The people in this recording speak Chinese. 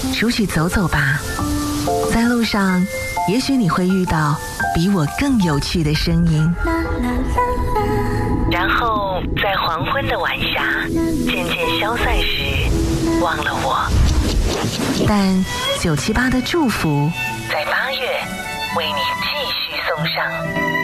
出去走走吧，在路上，也许你会遇到比我更有趣的声音。然后在黄昏的晚霞渐渐消散时，忘了我。但978的祝福在8月为你继续送上。